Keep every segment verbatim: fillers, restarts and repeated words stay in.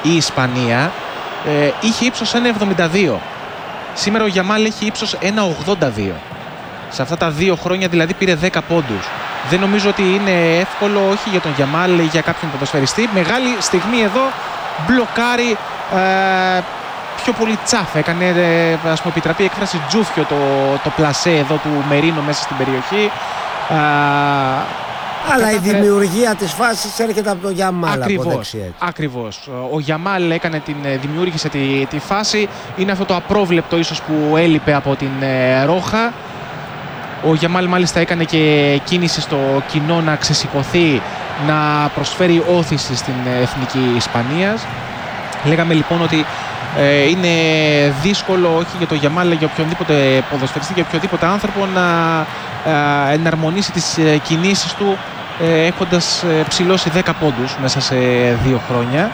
η Ισπανία ε, είχε ύψος ένα εβδομήντα δύο. Σήμερα ο Γιαμάλ έχει ύψος ένα ογδόντα δύο. Σε αυτά τα δύο χρόνια δηλαδή πήρε δέκα πόντους. Δεν νομίζω ότι είναι εύκολο, όχι για τον Γιαμάλ ή για κάποιον ποδοσφαιριστή. Μεγάλη στιγμή εδώ, μπλοκάρει ε, πιο πολύ τσάφ. Έκανε, ε, ας πούμε, επιτραπεί έκφραση τζούφιο το, το πλασέ εδώ του Μερίνο μέσα στην περιοχή. Ε, Αλλά η δημιουργία της φάσης έρχεται από τον Γιαμάλ. Ακριβώς, ακριβώς. Ο Γιαμάλ έκανε την, δημιούργησε τη, τη φάση. Είναι αυτό το απρόβλεπτο ίσως που έλειπε από την ε, Ρόχα. Ο Γιαμάλ μάλιστα έκανε και κίνηση στο κοινό να ξεσηκωθεί, να προσφέρει όθηση στην εθνική Ισπανίας. Λέγαμε λοιπόν ότι ε, είναι δύσκολο, όχι για το Γιαμάλ, αλλά για οποιονδήποτε ποδοσφαιριστή, για οποιοδήποτε άνθρωπο να ε, εναρμονίσει τις ε, κινήσεις του ε, έχοντας ε, ψηλώσει δέκα πόντους μέσα σε δύο χρόνια.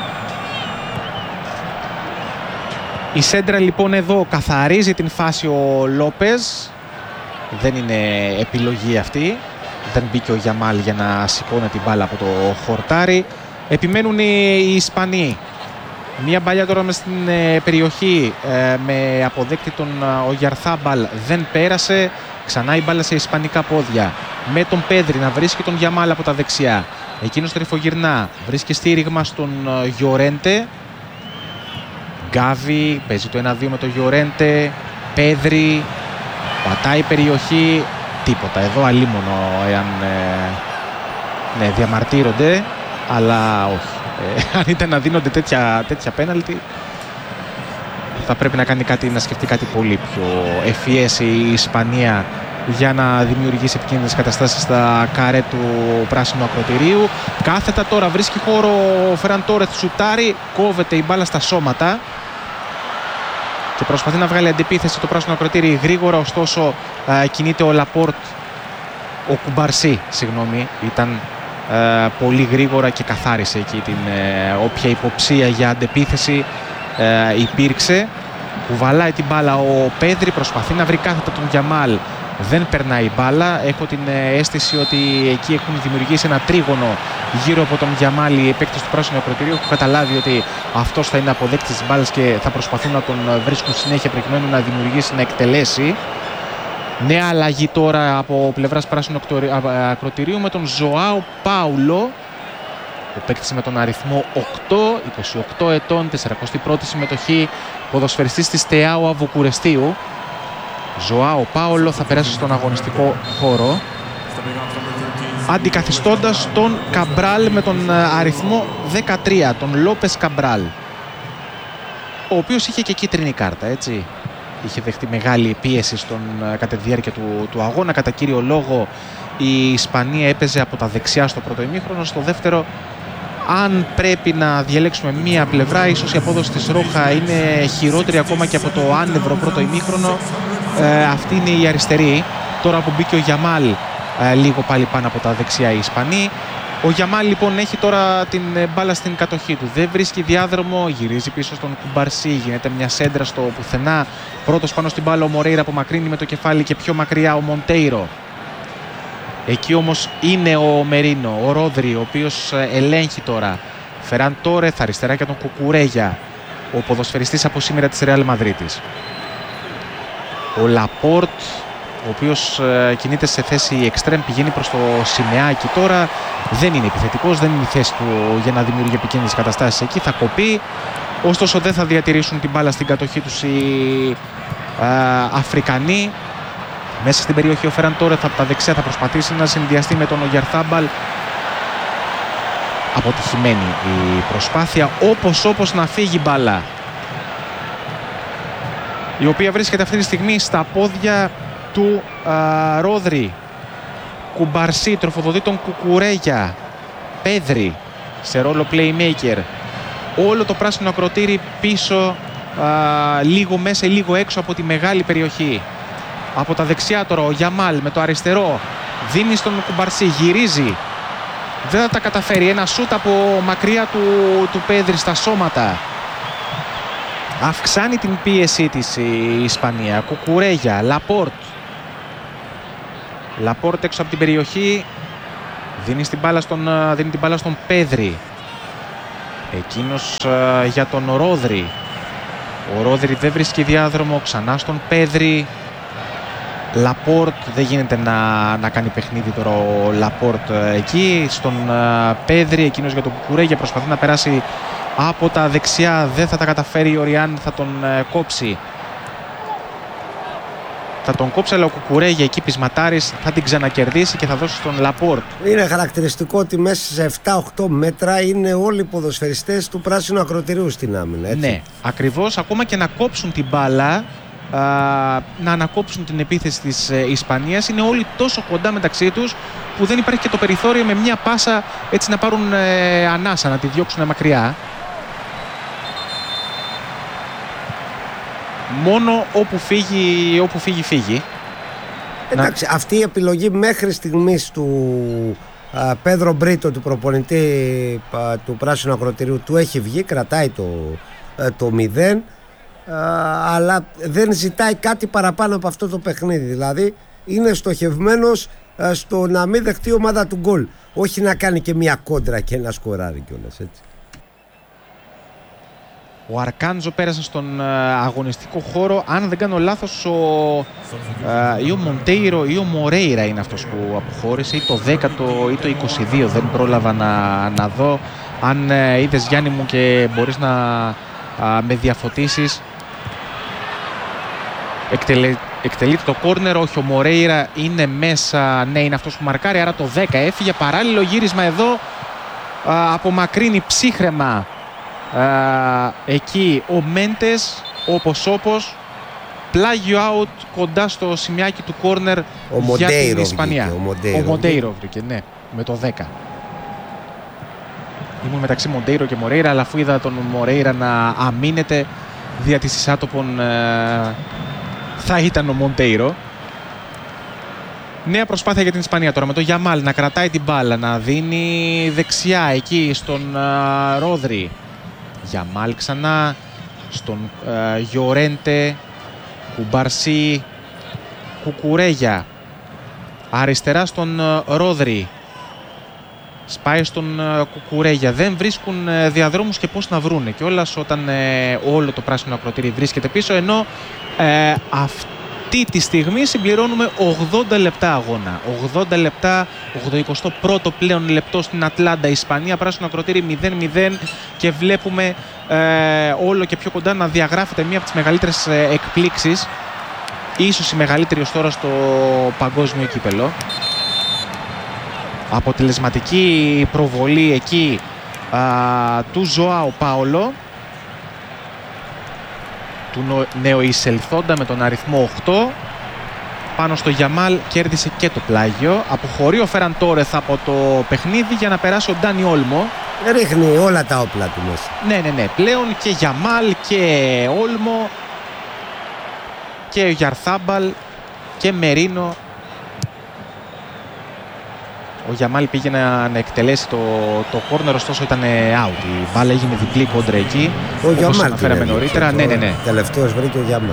Η σέντρα λοιπόν εδώ καθαρίζει την φάση ο Λόπες. Δεν είναι επιλογή αυτή. Δεν μπήκε ο Γιαμάλ για να σηκώνει την μπάλα από το χορτάρι. Επιμένουν οι Ισπανοί. Μία μπαλιά τώρα μες στην περιοχή ε, με αποδέκτη τον Ογιαρθάμπαλ δεν πέρασε. Ξανά η μπάλα σε ισπανικά πόδια. Με τον Πέδρη να βρίσκει τον Γιαμάλ από τα δεξιά. Εκείνος τρυφογυρνά. Βρίσκει στήριγμα στον Γιορέντε. Γκάβι παίζει το ένα δύο με τον Γιορέντε. Πέδρη. Πατάει περιοχή, τίποτα εδώ, αλίμονο εάν ε, ναι, διαμαρτύρονται, αλλά όχι. Ε, αν ήταν να δίνονται τέτοια, τέτοια πέναλτι, θα πρέπει να κάνει κάτι, να σκεφτεί κάτι πολύ πιο ευφυές η Ισπανία για να δημιουργήσει επικίνδυνες καταστάσεις στα καρέ του πράσινου ακροτηρίου. Κάθετα τώρα βρίσκει χώρο ο Φεράν Τόρεθ, σουτάρει, κόβεται η μπάλα στα σώματα και προσπαθεί να βγάλει αντεπίθεση το πράσινο ακροτήρι γρήγορα, ωστόσο ε, κινείται ο Λαπόρτ, ο Κουμπαρσί, συγγνώμη, ήταν ε, πολύ γρήγορα και καθάρισε εκεί την ε, όποια υποψία για αντεπίθεση ε, υπήρξε. Κουβαλάει την μπάλα ο Πέδρη, προσπαθεί να βρει κάθετα τον Γιαμάλ, δεν περνάει η μπάλα. Έχω την ε, αίσθηση ότι εκεί έχουν δημιουργήσει ένα τρίγωνο γύρω από τον Γιαμάλ οι παίκτες του πράσινου ακροτηρίου. Έχω καταλάβει ότι αυτός θα είναι αποδέκτης της μπάλας και θα προσπαθούν να τον βρίσκουν συνέχεια προκειμένου να δημιουργήσει, να εκτελέσει. Νέα αλλαγή τώρα από πλευράς πράσινου ακροτηρίου με τον Ζωάο Πάουλο, ο παίκτης με τον αριθμό οκτώ, είκοσι οκτώ ετών, σαράντα πρώτη συμμετοχή, ποδοσφαιριστής της Στεάουα Βουκουρεστίου. Ζωάο Πάολο θα περάσει στον αγωνιστικό χώρο, αντικαθιστώντας τον Καμπράλ με τον αριθμό δεκατρία, τον Λόπες Καμπράλ, ο οποίος είχε και κίτρινη κάρτα, έτσι. Είχε δεχτεί μεγάλη πίεση στον, κατά τη διάρκεια του, του αγώνα. Κατά κύριο λόγο η Ισπανία έπαιζε από τα δεξιά στο πρώτο ημίχρονο. Στο δεύτερο, αν πρέπει να διαλέξουμε μία πλευρά, ίσως η απόδοση της Ρόχα είναι χειρότερη ακόμα και από το άνευρο πρώτο ημίχρονο. Ε, αυτή είναι η αριστερή. Τώρα που μπήκε ο Γιαμάλ ε, λίγο πάλι πάνω από τα δεξιά οι Ισπανοί. Ο Γιαμάλ λοιπόν έχει τώρα την μπάλα στην κατοχή του. Δεν βρίσκει διάδρομο, γυρίζει πίσω στον Κουμπαρσί. Γίνεται μια σέντρα στο πουθενά. Πρώτος πάνω στην μπάλα ο Μορέιρα που μακρύνει με το κεφάλι και πιο μακριά ο Μοντέιρο. Εκεί όμως είναι ο Μερίνο, ο Ρόδρι, ο οποίος ελέγχει τώρα. Φεράν Τόρεθ, αριστερά για τον Κουκουρέγια, ο ποδοσφαιριστής από σήμερα της Ρεάλ Μαδρίτης. Ο Λαπόρτ, ο οποίος ε, κινείται σε θέση εξτρέμ, πηγαίνει προς το σημαίακι τώρα. Δεν είναι επιθετικός, δεν είναι η θέση του για να δημιουργεί επικίνδυνες καταστάσεις εκεί. Θα κοπεί, ωστόσο δεν θα διατηρήσουν την μπάλα στην κατοχή τους οι ε, Αφρικανοί. Μέσα στην περιοχή ο Φεράν Τόρεθ από τα δεξιά θα προσπαθήσει να συνδυαστεί με τον Ογιαρθάμπαλ. Αποτυχημένη η προσπάθεια, όπως όπως να φύγει μπάλα, η οποία βρίσκεται αυτή τη στιγμή στα πόδια του α, Ρόδρι. Κουμπαρσί τροφοδοτεί τον Κουκουρέγια. Πέδρη σε ρόλο playmaker. Όλο το πράσινο ακροτήρι πίσω, α, λίγο μέσα ή λίγο έξω από τη μεγάλη περιοχή. Από τα δεξιά τώρα ο Γιαμάλ με το αριστερό δίνει στον Κουμπαρσί, γυρίζει, δεν θα τα καταφέρει. Ένα σούτ από μακριά του, του Πέδρη στα σώματα. Αυξάνει την πίεσή της η Ισπανία. Κουκουρέγια, Λαπόρτ. Λαπόρτ έξω από την περιοχή. Δίνει, στην μπάλα στον, δίνει την μπάλα στον Πέδρη. Εκείνος ε, για τον Ρόδρυ. Ο Ρόδρυ δεν βρίσκει διάδρομο, ξανά στον Πέδρη. Λαπόρτ, δεν γίνεται να, να κάνει παιχνίδι τώρα ο Λαπόρτ ε, εκεί. Στον ε, Πέδρη, εκείνος για τον Κουκουρέγια, προσπαθεί να περάσει από τα δεξιά, δεν θα τα καταφέρει. Ο Ριάν θα τον ε, κόψει. Θα τον κόψει, αλλά ο Κουκουρέγια εκεί πεισματάρης θα την ξανακερδίσει και θα δώσει στον Λαπόρτ. Είναι χαρακτηριστικό ότι μέσα σε επτά οκτώ μέτρα είναι όλοι οι ποδοσφαιριστές του πράσινου ακροτηρίου στην άμυνα, έτσι. Ναι, ακριβώς. Ακόμα και να κόψουν την μπάλα, α, να ανακόψουν την επίθεση της ε, Ισπανίας, είναι όλοι τόσο κοντά μεταξύ τους που δεν υπάρχει και το περιθώριο με μια πάσα έτσι να πάρουν ε, ανάσα, να τη διώξουν μακριά. Μόνο όπου φύγει, όπου φύγει, φύγει. Εντάξει, να... αυτή η επιλογή μέχρι στιγμής του α, Πέδρο Μπρίτο, του προπονητή α, του πράσινου ακροτηρίου, του έχει βγει, κρατάει το, α, το μηδέν, α, αλλά δεν ζητάει κάτι παραπάνω από αυτό το παιχνίδι. Δηλαδή είναι στοχευμένος α, στο να μην δεχτεί η ομάδα του γκολ, όχι να κάνει και μια κόντρα και ένα σκοράρι κιόλας, έτσι. Ο Αρκάντζο πέρασε στον αγωνιστικό χώρο. Αν δεν κάνω λάθος, ο, ε, ή ο Μοντέιρο ή ο Μορέιρα είναι αυτός που αποχώρησε, ή το δέκατο ή το είκοσι δύο. Δεν πρόλαβα να, να δω. Αν ε, είδες, Γιάννη μου, και μπορείς να ε, με διαφωτίσεις. Εκτελε, εκτελείται το κόρνερ. Όχι, ο Μορέιρα είναι μέσα. Ναι, είναι αυτός που μαρκάρει. Άρα το δέκα έφυγε. Παράλληλο γύρισμα εδώ. Ε, απομακρύνει ψύχρεμα Uh, εκεί ο Μέντες, όπως όπως πλάγιο out κοντά στο σημειάκι του κόρνερ για την Ισπανία. Βγήκε, ο Μοντέιρο, ο Μοντέιρο βρήκε, ναι, με το δέκα. Ήμουν μεταξύ Μοντέιρο και Μορέιρα, αλλά αφού είδα τον Μορέιρα να αμήνεται δια της εισάτοπων, uh, θα ήταν ο Μοντέιρο. Νέα προσπάθεια για την Ισπανία τώρα με τον Γιαμάλ να κρατάει την μπάλα, να δίνει δεξιά εκεί στον uh, Ρόδρυ. Γιαμάλ ξανά στον uh, Γιορέντε, Κουμπαρσί, Κουκουρέγια, αριστερά στον uh, Ρόδρυ, σπάει στον uh, Κουκουρέγια. Δεν βρίσκουν uh, διαδρόμους και πώς να βρούνε, και όλας όταν uh, όλο το πράσινο ακροτήρι βρίσκεται πίσω, ενώ uh, αυτή τη στιγμή συμπληρώνουμε ογδόντα λεπτά αγώνα. ογδόντα λεπτά, ογδοηκοστό πρώτο πλέον λεπτό στην Ατλάντα, Ισπανία, πράσινο ακροτήρι μηδέν μηδέν, και βλέπουμε ε, όλο και πιο κοντά να διαγράφεται μία από τις μεγαλύτερες ε, εκπλήξεις, ίσως η μεγαλύτερη ως τώρα στο παγκόσμιο κύπελο. Αποτελεσματική προβολή εκεί α, του Ζωάου Πάολο, του νεοεισελθόντα με τον αριθμό οκτώ. Πάνω στο Γιαμάλ, κέρδισε και το πλάγιο. Αποχωρεί ο Φεραν Τόρεθ από το παιχνίδι για να περάσει ο Ντάνι Όλμο. Ρίχνει όλα τα όπλα του μέσα. Ναι, ναι, ναι. Πλέον και Γιαμάλ και Όλμο και ο Γιαρθάμπαλ και Μερίνο. Ο Γιαμάλ πήγε να, να εκτελέσει το, το κόρνερ, ωστόσο ήταν out. Η μπάλα έγινε διπλή κόντρα εκεί. Ο Γιαμάλ αναφέραμε νωρίτερα. Ναι, ναι, ναι. Τελευταίος βρήκε ο Γιαμάλ.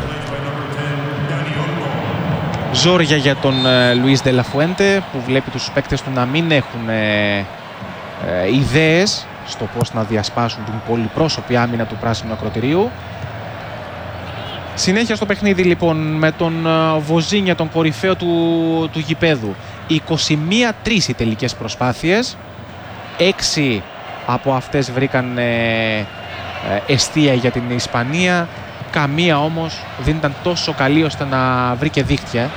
Ζόρια για τον ε, Λουίς Ντε Λα Φουέντε, που βλέπει τους παίκτες του να μην έχουν ε, ε, ιδέες στο πώς να διασπάσουν την πολυπρόσωπη άμυνα του πράσινου ακροτηρίου. Συνέχεια στο παιχνίδι λοιπόν με τον ε, Βοζίνια, τον κορυφαίο του, του γηπέδου. είκοσι μία τρεις οι τελικές προσπάθειες. έξι από αυτές βρήκαν ε, ε, εστία για την Ισπανία. Καμία όμως δεν ήταν τόσο καλή ώστε να βρει και δίχτυα.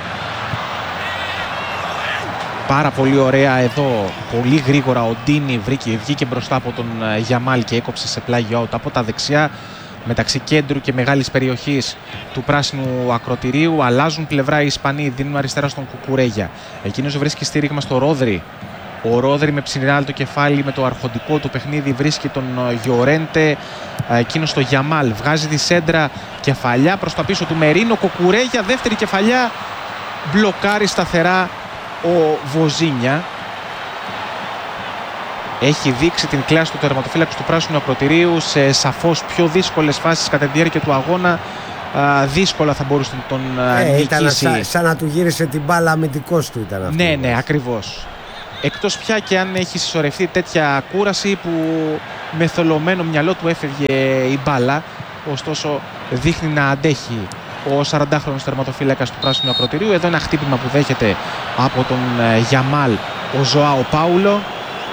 Πάρα πολύ ωραία εδώ, πολύ γρήγορα ο Ντίνι βρήκε, βγήκε μπροστά από τον Γιαμάλ και έκοψε σε πλάγιο out από τα δεξιά, μεταξύ κέντρου και μεγάλης περιοχής του πράσινου ακροτηρίου. Αλλάζουν πλευρά οι Ισπανοί, δίνουν αριστερά στον Κουκουρέγια. Εκείνος βρίσκει στήριγμα στο Ρόδρυ. Ο Ρόδρυ με ψινιράλ το κεφάλι, με το αρχοντικό του παιχνίδι, βρίσκει τον Γιορέντε. Εκείνος στο Γιαμάλ βγάζει τη σέντρα, κεφαλιά προς τα πίσω του Μερίνο. Κουκουρέγια, δεύτερη κεφαλιά, μπλοκάρει σταθερά ο Βοζίνια. Έχει δείξει την κλάση του τερματοφύλακα του πράσινου ακροτηρίου σε σαφώς πιο δύσκολες φάσεις κατά τη διάρκεια του αγώνα. Α, δύσκολα θα μπορούσε να τον ε, νικήσει. Ήταν σαν, σαν να του γύρισε την μπάλα, αμυντικός του ήταν αυτό. Ναι, ναι, ακριβώς. εκτός πια και αν έχει συσσωρευτεί τέτοια κούραση που με θολωμένο μυαλό του έφευγε η μπάλα. Ωστόσο δείχνει να αντέχει ο σαραντάχρονος τερματοφύλακας του πράσινου ακροτηρίου. Εδώ ένα χτύπημα που δέχεται από τον Γιαμάλ ο Ζωάο Πάουλο,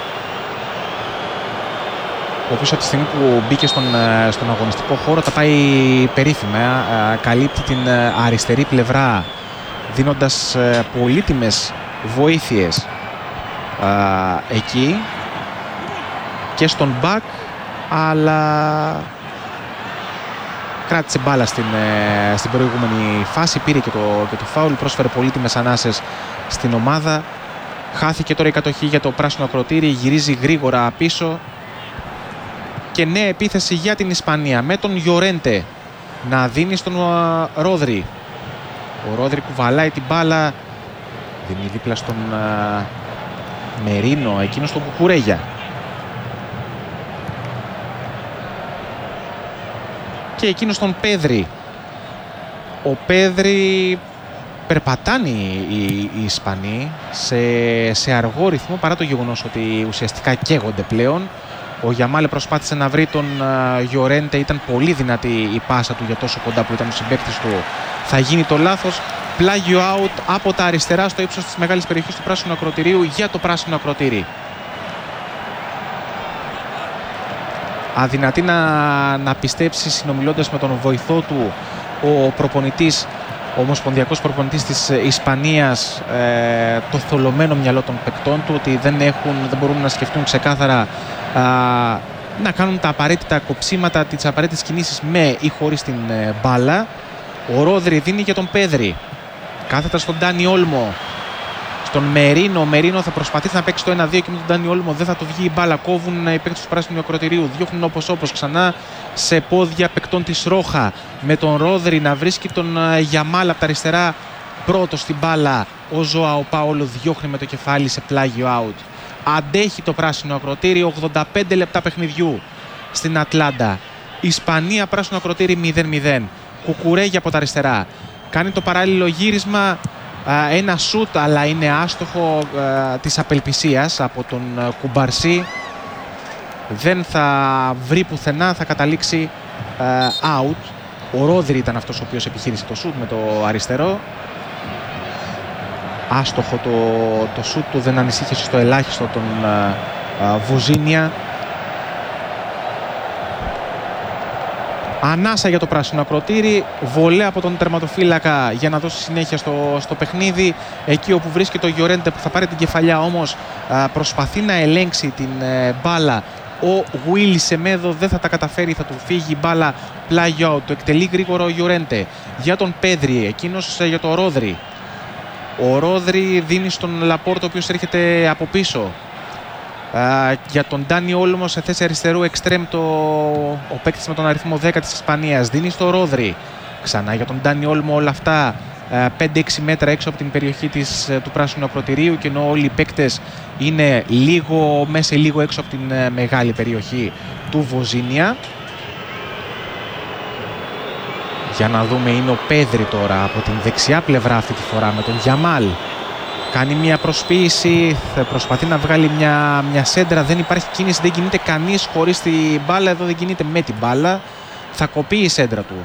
ο οποίος από τη στιγμή που μπήκε στον, στον αγωνιστικό χώρο τα πάει περίφημα. Καλύπτει την αριστερή πλευρά δίνοντας πολύτιμες βοήθειες εκεί και στον μπακ, αλλά κράτησε μπάλα στην, στην προηγούμενη φάση, πήρε και το, και το φάουλ, πρόσφερε πολύτιμες ανάσες στην ομάδα. Χάθηκε τώρα η κατοχή για το πράσινο ακροτήρι, γυρίζει γρήγορα πίσω και νέα επίθεση για την Ισπανία με τον Γιορέντε να δίνει στον uh, Ρόδρι. Ο Ρόδρι κουβαλάει την μπάλα, δίνει δίπλα στον uh, Μερίνο, εκείνος τον Κουκουρέγια. Και εκείνος τον Πέδρη. Ο Πέδρη περπατάνε οι, οι Ισπανοί σε, σε αργό ρυθμό, παρά το γεγονός ότι ουσιαστικά καίγονται πλέον. Ο Γιαμάλε προσπάθησε να βρει τον uh, Γιορέντε, ήταν πολύ δυνατή η πάσα του για τόσο κοντά που ήταν ο συμπαίκτης του. Θα γίνει το λάθος. Πλάγιο out από τα αριστερά στο ύψος της μεγάλης περιοχής του πράσινου ακροτηρίου για το πράσινο ακροτήρι. Αδυνατή να, να πιστέψει, συνομιλώντας με τον βοηθό του, ο προπονητής, ο ομοσπονδιακός προπονητής της Ισπανίας, ε, το θολωμένο μυαλό των παικτών του, ότι δεν, έχουν, δεν μπορούν να σκεφτούν ξεκάθαρα α, να κάνουν τα απαραίτητα κοψίματα, τις απαραίτητες κινήσεις με ή χωρίς την ε, μπάλα. Ο Ρόδρι δίνει για τον Πέδρη. Κάθετα στον Ντάνι Όλμο. Στον Μερίνο. Ο Μερίνο θα προσπαθήσει να παίξει το ένα δύο και με τον Ντάνι Όλμο δεν θα το βγει η μπάλα. Κόβουν οι παίκτες του πράσινου ακροτηρίου. Διώχνουν όπως όπως ξανά σε πόδια παικτών της Ρόχα. Με τον Ρόδρι να βρίσκει τον Γιαμάλ από τα αριστερά. Πρώτο στην μπάλα. Ο Ζωάο Πάολο διώχνει με το κεφάλι σε πλάγιο out. Αντέχει το πράσινο ακροτήριο. ογδόντα πέντε λεπτά παιχνιδιού στην Ατλάντα. Ισπανία πράσινο ακροτήρι μηδέν μηδέν. Κουκουρέγια από τα αριστερά. Κάνει το παράλληλο γύρισμα. Ένα σούτ, αλλά είναι άστοχο α, της απελπισίας από τον α, Κουμπαρσί. Δεν θα βρει πουθενά, θα καταλήξει α, out. Ο Ρόδρι ήταν αυτός ο οποίος επιχείρησε το σούτ με το αριστερό. Άστοχο το, το σούτ του, δεν ανησύχησε στο ελάχιστο τον α, α, Βουζίνια. Ανάσα για το πράσινο ακροτήρι, βολέ από τον τερματοφύλακα για να δώσει συνέχεια στο, στο παιχνίδι. Εκεί όπου βρίσκεται ο Γιορέντε που θα πάρει την κεφαλιά, όμως α, προσπαθεί να ελέγξει την ε, μπάλα. Ο Γουίλι Σεμέδο δεν θα τα καταφέρει, θα του φύγει η μπάλα πλάγιο out. Το εκτελεί γρήγορα ο Γιορέντε για τον Πέδρη, εκείνος ε, για τον Ρόδρι. Ο Ρόδρι δίνει στον Λαπόρτο, ο οποίος έρχεται από πίσω. Uh, για τον Ντάνι Όλμο σε θέση αριστερού εξτρέμ, το... ο παίκτης με τον αριθμό δέκα της Ισπανίας δίνει στο Ρόδρι. Ξανά για τον Ντάνι Όλμο, όλα αυτά uh, πέντε έξι μέτρα έξω από την περιοχή της, uh, του πράσινου ακροτηρίου, και ενώ όλοι οι παίκτες είναι λίγο μέσα λίγο έξω από την uh, μεγάλη περιοχή του Βοζίνια. Για να δούμε, είναι ο Πέδρη τώρα από την δεξιά πλευρά αυτή τη φορά με τον Γιαμάλ. Κάνει μια προσποίηση, θα προσπαθεί να βγάλει μια, μια σέντρα, δεν υπάρχει κίνηση, δεν κινείται κανείς χωρίς την μπάλα, εδώ δεν κινείται με την μπάλα, θα κοπεί η σέντρα του.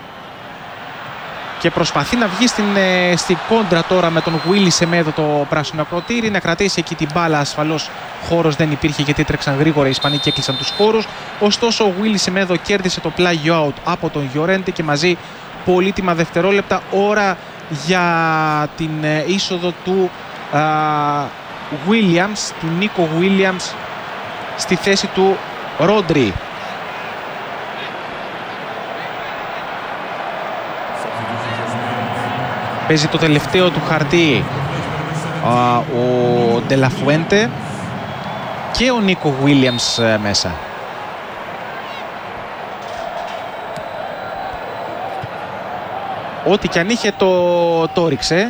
Και προσπαθεί να βγει στην, στην κόντρα τώρα με τον Γουίλι Σεμέδο, το πράσινο ακροτήρι, να κρατήσει εκεί την μπάλα. Ασφαλώς χώρος δεν υπήρχε γιατί τρέξαν γρήγορα οι Ισπανοί και έκλεισαν τους χώρους. Ωστόσο ο Γουίλι Σεμέδο κέρδισε το πλάγιο out από τον Γιορέντε και μαζί πολύτιμα δευτερόλεπτα, ώρα για την είσοδο του Williams, του Νίκο Williams στη θέση του Ρόντρι. Παίζει το τελευταίο του χαρτί α, ο Ντελαφουέντε και ο Νίκο Williams α, μέσα. Ό,τι και αν είχε το, το ρίξε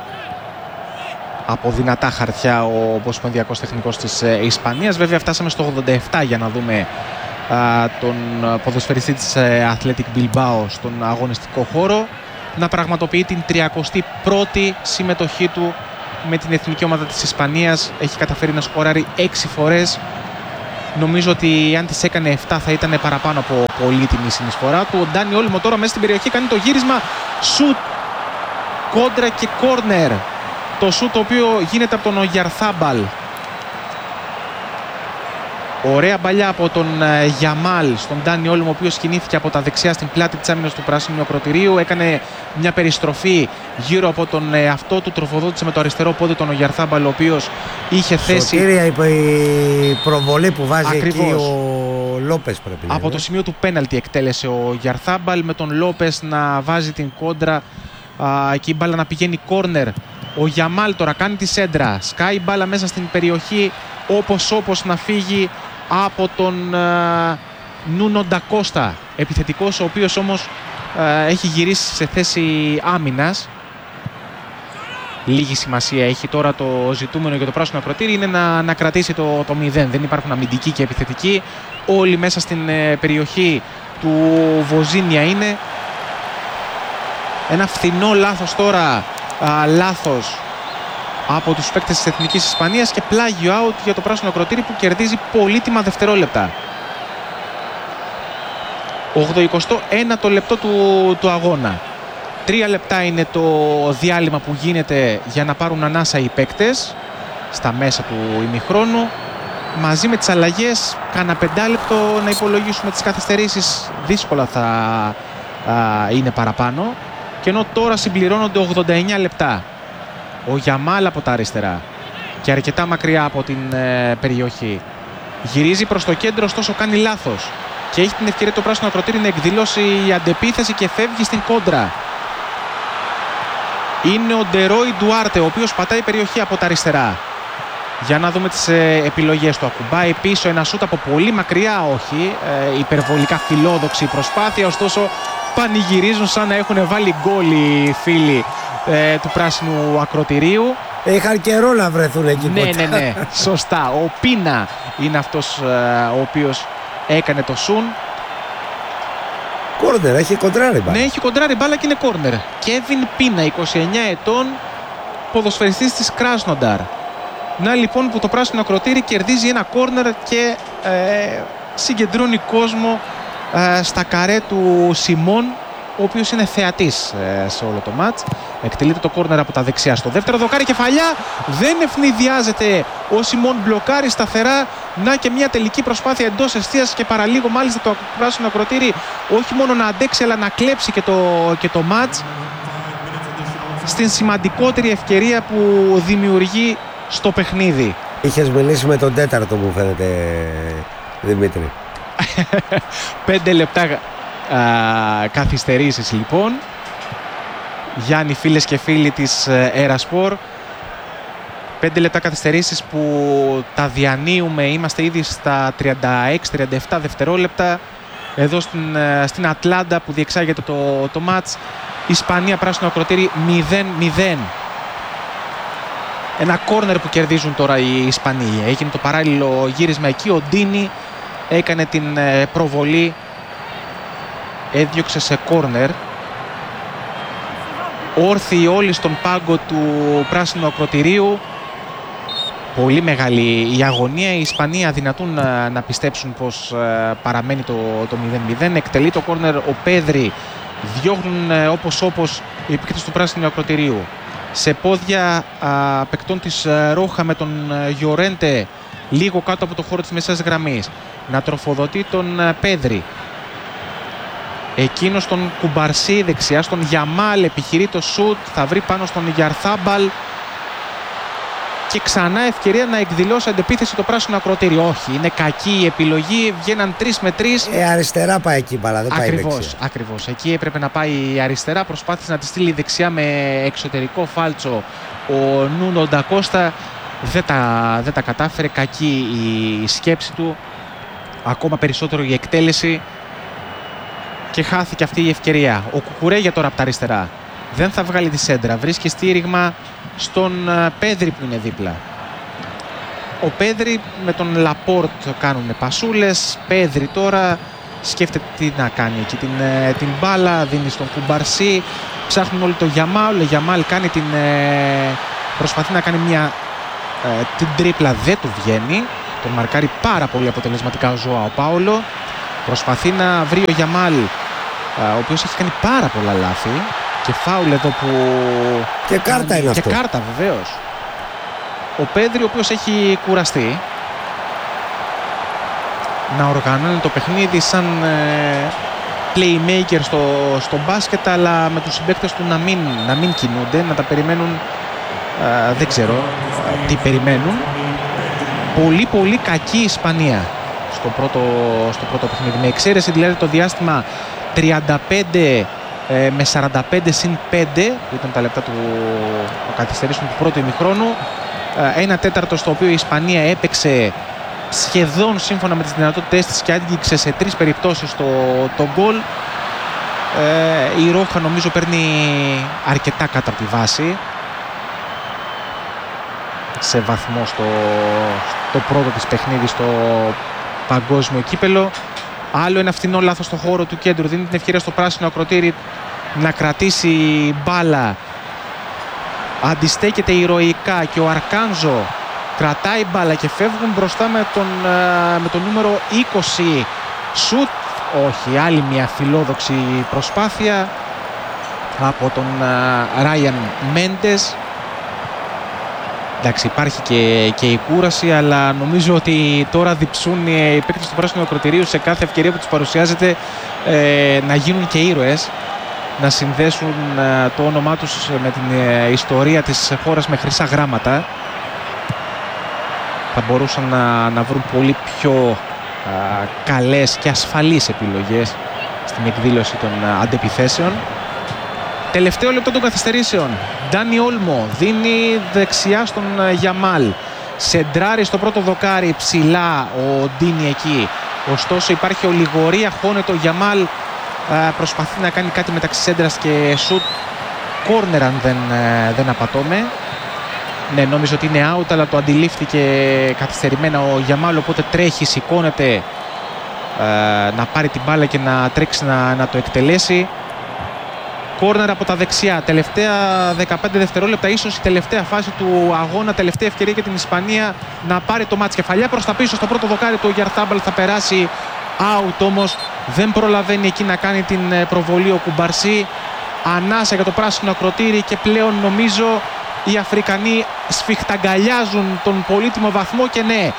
από δυνατά χαρτιά ο ομοσπονδιακός τεχνικός της ε, Ισπανίας. Βέβαια φτάσαμε στο ογδόντα επτά για να δούμε α, τον ποδοσφαιριστή της ε, Athletic Bilbao στον αγωνιστικό χώρο να πραγματοποιεί την τριακοστή πρώτη συμμετοχή του με την εθνική ομάδα της Ισπανίας. Έχει καταφέρει να σκοράρει έξι φορές. Νομίζω ότι αν τις έκανε επτά θα ήταν παραπάνω από πολύτιμη συνεισφορά του. Ο Ντάνι Όλμο τώρα μέσα στην περιοχή κάνει το γύρισμα, σουτ, κόντρα και κόρνερ. Το σουτ το οποίο γίνεται από τον Ογιαρθάμπαλ. Ωραία μπαλιά από τον Γιαμάλ στον Ντάνι Όλμο, ο οποίος κινήθηκε από τα δεξιά στην πλάτη της άμυνας του πράσινου ακροτηρίου. Έκανε μια περιστροφή γύρω από τον εαυτό του, τροφοδότησε με το αριστερό πόδι τον Ογιαρθάμπαλ, ο οποίος είχε θέση. Σωτήρια η προβολή που βάζει Ακριβώς. εκεί ο Λόπες πρέπει να Από είναι. το σημείο του πέναλτι εκτέλεσε ο Γιαρθάμπαλ με τον Λόπες να βάζει την κόντρα. Α, εκεί η μπάλα να πηγαίνει κόρνερ. Ο Γιαμάλ τώρα κάνει τη σέντρα. Σκάει η μπάλα μέσα στην περιοχή, όπως όπως να φύγει από τον α, Νούνο Ντακώστα. Επιθετικός, ο οποίος όμως α, έχει γυρίσει σε θέση άμυνας. Λίγη σημασία έχει τώρα το ζητούμενο για το πράσινο ακροτήρι, είναι να, να κρατήσει το, το μηδέν. Δεν υπάρχουν αμυντικοί και επιθετικοί. Όλοι μέσα στην ε, περιοχή του Βοζίνια είναι. Ένα φθηνό λάθος τώρα, α, λάθος από τους παίκτες της Εθνικής Ισπανίας και πλάγιο out για το πράσινο ακροτήρι που κερδίζει πολύτιμα δευτερόλεπτα. ογδοηκοστό ένατο λεπτό του, του αγώνα. Τρία λεπτά είναι το διάλειμμα που γίνεται για να πάρουν ανάσα οι παίκτες στα μέσα του ημιχρόνου. Μαζί με τις αλλαγές, κάνα πεντάλεπτο να υπολογίσουμε τις καθυστερήσεις. Δύσκολα θα α, είναι παραπάνω. Και ενώ τώρα συμπληρώνονται ογδόντα εννιά λεπτά. Ο Γιαμάλ από τα αριστερά και αρκετά μακριά από την ε, περιοχή. Γυρίζει προς το κέντρο, ωστόσο κάνει λάθος. Και έχει την ευκαιρία το πράσινο ακροτήρι να εκδηλώσει η αντεπίθεση και φεύγει στην κόντρα. Είναι ο Ντερόι Ντουάρτε, ο οποίος πατάει περιοχή από τα αριστερά. Για να δούμε τις ε, επιλογές του. Ακουμπάει πίσω ένα σούτ από πολύ μακριά, όχι. Ε, υπερβολικά φιλόδοξη προσπάθεια, ωστόσο πανηγυρίζουν σαν να έχουν βάλει γκόλ οι φίλοι ε, του πράσινου ακροτηρίου. Είχαν καιρό να βρεθούν εκεί. Ναι, ποτέ. ναι, ναι, σωστά. Ο Πίνα είναι αυτός ε, ο οποίος έκανε το σουν. Κόρνερ, έχει κοντράρει μπάλα. Ναι, έχει κοντράρει μπάλα και είναι κόρνερ. Κέβιν Πίνα, είκοσι εννιά ετών, ποδοσφαιριστής της Κράσνονταρ. Να λοιπόν που το πράσινο ακροτήρι κερδίζει ένα κόρνερ και ε, συγκεντρώνει κόσμο ε, στα καρέ του Σιμών, ο οποίος είναι θεατής ε, σε όλο το μάτς. Εκτελείται το κόρνερ από τα δεξιά στο δεύτερο δοκάρι, κεφαλιά, δεν ευνηδιάζεται ο Σιμών, μπλοκάρει σταθερά. Να και μια τελική προσπάθεια εντός εστίας και παραλίγο μάλιστα το πράσινο ακροτήρι όχι μόνο να αντέξει αλλά να κλέψει και το, και το μάτς στην σημαντικότερη ευκαιρία που δημιουργεί στο παιχνίδι. Είχες μιλήσει με τον τέταρτο, μου φαίνεται, Δημήτρη. Πέντε λεπτά α, καθυστερήσεις λοιπόν. Γιάννη, φίλες και φίλοι της Ερασπορ, πέντε λεπτά καθυστερήσεις που τα διανύουμε. Είμαστε ήδη στα τριάντα έξι τριάντα επτά δευτερόλεπτα εδώ στην, στην Ατλάντα που διεξάγεται το, το μάτς. Ισπανία πράσινο ακροτήρι μηδέν μηδέν. Ένα κόρνερ που κερδίζουν τώρα οι Ισπανοί. Έγινε το παράλληλο γύρισμα εκεί. Ο Ντίνι έκανε την προβολή, έδιωξε σε κόρνερ. Όρθιοι όλοι στον πάγκο του πράσινου ακροτηρίου. Πολύ μεγάλη η αγωνία. Οι Ισπανοί αδυνατούν να, να πιστέψουν πως ε, παραμένει το, το μηδέν μηδέν. Εκτελεί το κόρνερ ο Πέδρη. Διώχνουν ε, όπως όπως οι επίκτες του πράσινου ακροτηρίου. Σε πόδια α, παικτών της α, Ρόχα με τον α, Γιορέντε λίγο κάτω από το χώρο της μεσαίας γραμμής. Να τροφοδοτεί τον α, Πέδρη. Εκείνος τον Κουμπαρσί δεξιά στον Γιαμάλ, επιχειρεί το σουτ, θα βρει πάνω στον Γιαρθάμπαλ και ξανά ευκαιρία να εκδηλώσει αντεπίθεση το πράσινο ακροτήρι. Όχι, είναι κακή η επιλογή, βγαίναν τρεις με τρεις. Ε, αριστερά πάει εκεί μπάλα, δεν πάει Ακριβώς, δεξιά. ακριβώς. Εκεί έπρεπε να πάει αριστερά, προσπάθησε να τη στείλει δεξιά με εξωτερικό φάλτσο ο Νούνο Ντακώστα. Δεν τα, δεν τα κατάφερε, κακή η σκέψη του, ακόμα περισσότερο η εκτέλεση. Και χάθηκε αυτή η ευκαιρία. Ο Κουκουρέγια τώρα από τα αριστερά δεν θα βγάλει τη σέντρα. Βρίσκει στήριγμα στον Πέδρη που είναι δίπλα. Ο Πέδρη με τον Λαπόρτ κάνουν πασούλες. Πέδρη τώρα σκέφτεται τι να κάνει εκεί. Την, την μπάλα δίνει στον Κουμπαρσί. Ψάχνουν όλοι το Γιαμάλ. Ο Γιαμάλ κάνει την ε, Προσπαθεί να κάνει μια ε, την τρίπλα, δεν του βγαίνει. Τον μαρκάρει πάρα πολύ αποτελεσματικά ο Ζωάο Πάολο. Προσπαθεί να βρει ο Γιαμάλ, ο οποίος έχει κάνει πάρα πολλά λάθη. Και φάουλ εδώ που... Και κάρτα είναι και αυτό. Και κάρτα βεβαίως. Ο Πέδρη, ο οποίος έχει κουραστεί, να οργανώνει το παιχνίδι σαν ε, playmaker στο, στο μπάσκετ, αλλά με τους συμπαίκτες του να μην, να μην κινούνται, να τα περιμένουν, ε, δεν ξέρω ε, τι περιμένουν. Πολύ πολύ κακή η Ισπανία στο πρώτο, στο πρώτο παιχνίδι, με εξαίρεση δηλαδή το διάστημα τριάντα πέντε ε, με σαράντα πέντε συν πέντε που ήταν τα λεπτά του καθυστερήσεων του πρώτου ημιχρόνου. Ε, ένα τέταρτο στο οποίο η Ισπανία έπαιξε σχεδόν σύμφωνα με τις δυνατότητες της και άγγιξε σε τρεις περιπτώσεις το, το γκολ. Ε, η Ρόχα νομίζω παίρνει αρκετά κάτω από τη βάση σε βαθμό στο, στο πρώτο της παιχνίδι στο παγκόσμιο κύπελο. Άλλο ένα φθηνό λάθος στο χώρο του κέντρου, δίνει την ευκαιρία στο πράσινο ακροτήρι να κρατήσει μπάλα. Αντιστέκεται ηρωικά και ο Αρκάνζο κρατάει μπάλα και φεύγουν μπροστά με τον, με τον νούμερο είκοσι. Σουτ, όχι, άλλη μια φιλόδοξη προσπάθεια από τον Ράιαν Μέντες. Εντάξει, υπάρχει και, και η κούραση, αλλά νομίζω ότι τώρα διψούν οι παίκτες του πράσινου ακροτηρίου σε κάθε ευκαιρία που τους παρουσιάζεται ε, να γίνουν και ήρωες, να συνδέσουν ε, το όνομά τους με την ε, ιστορία της χώρας με χρυσά γράμματα. Θα μπορούσαν να, να βρουν πολύ πιο ε, καλές και ασφαλείς επιλογές στην εκδήλωση των ε, αντεπιθέσεων. Τελευταίο λεπτό των καθυστερήσεων. Ντάνι Όλμο δίνει δεξιά στον Γιαμάλ. Σεντράρει στο πρώτο δοκάρι ψηλά ο Ντίνι εκεί. Ωστόσο υπάρχει ολιγορία, χώνεται ο Γιαμάλ. Προσπαθεί να κάνει κάτι μεταξύ σέντρας και σουτ. Κόρνερ αν δεν, δεν απατώμε. Ναι, νόμιζε ότι είναι out, αλλά το αντιλήφθηκε καθυστερημένα ο Γιαμάλ, οπότε τρέχει, σηκώνεται να πάρει την μπάλα και να τρέξει να, να το εκτελέσει. Κόρνερ από τα δεξιά, τελευταία δεκαπέντε δευτερόλεπτα, ίσως η τελευταία φάση του αγώνα, τελευταία ευκαιρία για την Ισπανία να πάρει το μάτς. Κεφαλιά προς τα πίσω στο πρώτο δοκάρι του Γιαρθάμπαλ, θα περάσει out, όμως δεν προλαβαίνει εκεί να κάνει την προβολή ο Κουμπαρσί. Ανάσα για το πράσινο ακροτήρι και πλέον νομίζω οι Αφρικανοί σφιχταγκαλιάζουν τον πολύτιμο βαθμό και ναι,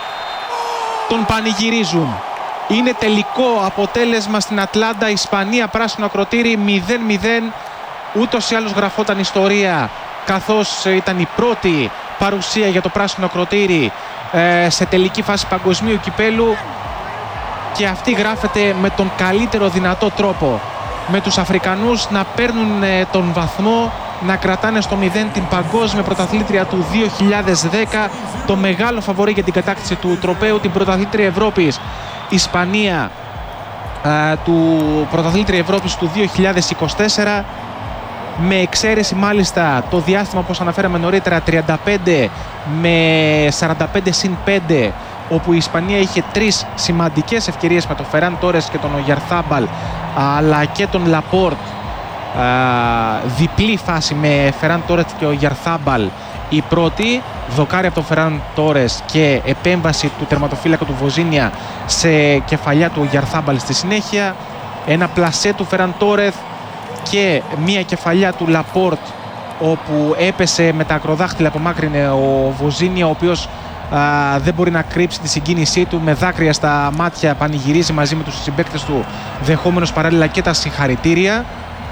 τον πανηγυρίζουν. Είναι τελικό αποτέλεσμα στην Ατλάντα, Ισπανία πράσινο ακροτήρι μηδέν μηδέν. Ούτως ή άλλως γραφόταν ιστορία, καθώς ήταν η πρώτη παρουσία για το πράσινο ακροτήρι ε, σε τελική φάση παγκοσμίου κυπέλου, και αυτή γράφεται με τον καλύτερο δυνατό τρόπο, με τους Αφρικανούς να παίρνουν ε, τον βαθμό, να κρατάνε στο μηδέν την παγκόσμια πρωταθλήτρια του δύο χιλιάδες δέκα, το μεγάλο φαβορί για την κατάκτηση του τροπαίου, την πρωταθλήτρια Ευρώπης Ισπανία, α, του πρωταθλήτρια Ευρώπης του δύο χιλιάδες είκοσι τέσσερα, με εξαίρεση μάλιστα το διάστημα όπως αναφέραμε νωρίτερα τριάντα πέντε με σαράντα πέντε συν πέντε, όπου η Ισπανία είχε τρεις σημαντικές ευκαιρίες με τον Φεράν Τόρες και τον Ογιαρθάμπαλ, αλλά και τον Λαπόρτ, α, διπλή φάση με Φεράν Τόρες και ο Ογιαρθάμπαλ. Η πρώτη, δοκάρι από τον Φεράν Τόρες και επέμβαση του τερματοφύλακα του Βοζίνια σε κεφαλιά του Γιαρθάμπαλ στη συνέχεια. Ένα πλασέ του Φεράν Τόρες και μία κεφαλιά του Λαπόρτ, όπου έπεσε με τα ακροδάχτυλα, απομάκρυνε ο Βοζίνια, ο οποίος α, δεν μπορεί να κρύψει τη συγκίνησή του, με δάκρυα στα μάτια πανηγυρίζει μαζί με τους συμπαίκτες του, δεχόμενος παράλληλα και τα συγχαρητήρια.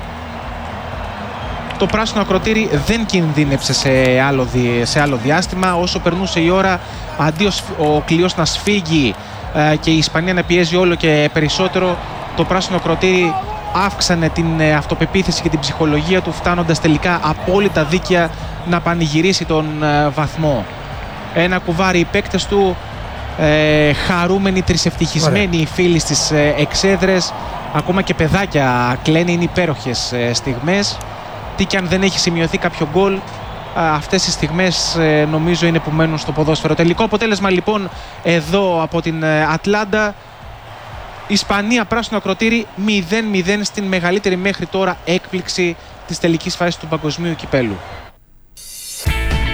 Το πράσινο ακροτήρι δεν κινδύνεψε σε άλλο, δι... σε άλλο διάστημα. Όσο περνούσε η ώρα, αντί ο κλειός να σφίγγει ε, και η Ισπανία να πιέζει όλο και περισσότερο, το πράσινο ακροτήρι αύξανε την ε, αυτοπεποίθηση και την ψυχολογία του, φτάνοντας τελικά απόλυτα δίκαια να πανηγυρίσει τον ε, βαθμό. Ένα κουβάρι οι παίκτες του, ε, χαρούμενοι, τρισευτυχισμένοι οι φίλοι στις ε, εξέδρες, ακόμα και παιδάκια κλαίνε, είναι υπέροχες ε, στιγμές. Τι και αν δεν έχει σημειωθεί κάποιο γκολ, αυτές οι στιγμές ε, νομίζω είναι που μένουν στο ποδόσφαιρο. Τελικό αποτέλεσμα λοιπόν εδώ από την ε, Ατλάντα, Ισπανία πράσινο ακροτήρι μηδέν μηδέν στην μεγαλύτερη μέχρι τώρα έκπληξη της τελικής φάσης του παγκοσμίου κυπέλου.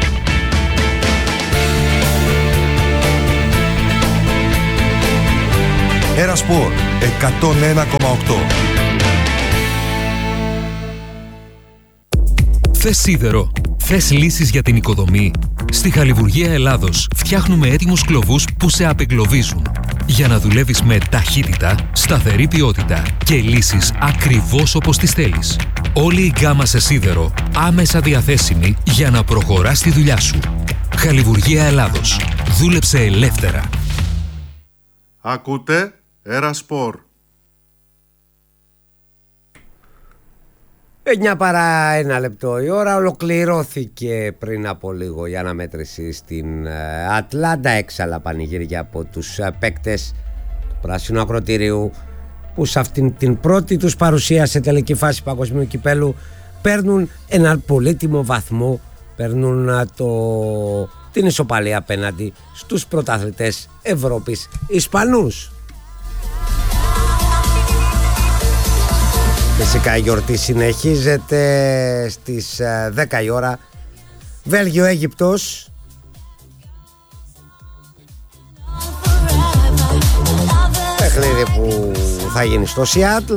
Ερασπορ εκατόν ένα κόμμα οκτώ. Θες σίδερο? Θες λύσεις για την οικοδομή? Στη Χαλιβουργία Ελλάδος φτιάχνουμε έτοιμους κλωβούς που σε απεγκλωβίζουν. Για να δουλεύεις με ταχύτητα, σταθερή ποιότητα και λύσεις ακριβώς όπως τις θέλεις. Όλη η γκάμα σε σίδερο άμεσα διαθέσιμη για να προχωράς τη δουλειά σου. Χαλιβουργία Ελλάδος. Δούλεψε ελεύθερα. Ακούτε Ερασπορ. εννιά παρά ένα λεπτό η ώρα. Ολοκληρώθηκε πριν από λίγο η αναμέτρηση στην Ατλάντα. Έξαλα πανηγύρια από τους παίκτες του Πράσινου Ακροτηρίου, που σε αυτήν την πρώτη τους παρουσία σε τελική φάση παγκοσμίου κυπέλου παίρνουν έναν πολύτιμο βαθμό, παίρνουν το, την ισοπαλία απέναντι στους πρωταθλητές Ευρώπης Ισπανούς. Φυσικά η γιορτή συνεχίζεται στις δέκα η ώρα. Βέλγιο-Αίγυπτος. Παιχνίδι που θα γίνει στο Σιάτλ.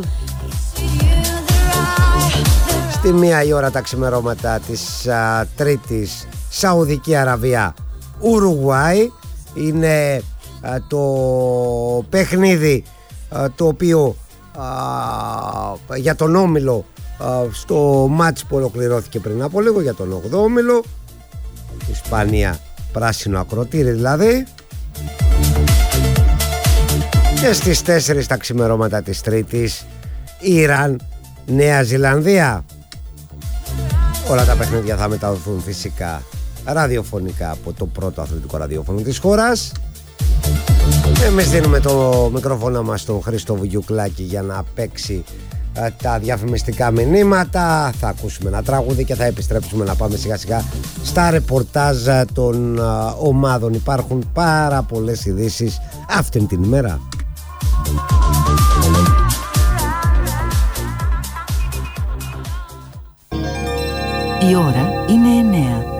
Στη μία η ώρα τα ξημερώματα της α, Τρίτης, Σαουδική Αραβία Ουρουγουάη. Είναι α, το παιχνίδι α, το οποίο α, για τον όμιλο α, στο μάτς που ολοκληρώθηκε πριν από λίγο, για τον όγδοο όμιλο, Ισπανία Πράσινο Ακροτήρι δηλαδή. Και στις τέσσερις τα ξημερώματα της Τρίτης, Ιράν Νέα Ζηλανδία. Όλα τα παιχνίδια θα μεταδοθούν φυσικά ραδιοφωνικά από το πρώτο αθλητικό ραδιόφωνο της χώρας. Εμείς δίνουμε το μικρόφωνο μας στον Χρήστο Βουγιουκλάκη για να παίξει ε, τα διαφημιστικά μηνύματα. Θα ακούσουμε ένα τραγούδι και θα επιστρέψουμε να πάμε σιγά σιγά στα ρεπορτάζ των ε, ομάδων. Υπάρχουν πάρα πολλές ειδήσεις αυτήν την ημέρα. Η ώρα είναι εννέα.